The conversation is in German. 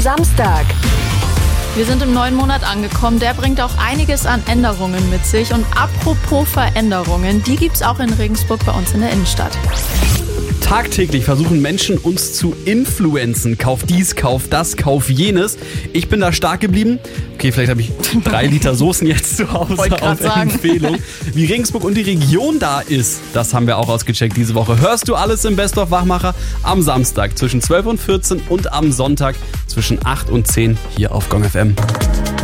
Samstag. Wir sind im neuen Monat angekommen. Der bringt auch einiges an Änderungen mit sich. Und apropos Veränderungen, die gibt's auch in Regensburg bei uns in der Innenstadt. Tagtäglich versuchen Menschen, uns zu influenzen. Kauf dies, kauf das, kauf jenes. Ich bin da stark geblieben. Okay, vielleicht habe ich 3 Liter Soßen jetzt zu Hause auf Empfehlung. Wie Regensburg und die Region da ist, das haben wir auch ausgecheckt diese Woche. Hörst du alles im Best of Wachmacher am Samstag zwischen 12 und 14 und am Sonntag zwischen 8 und 10 hier auf Gong FM.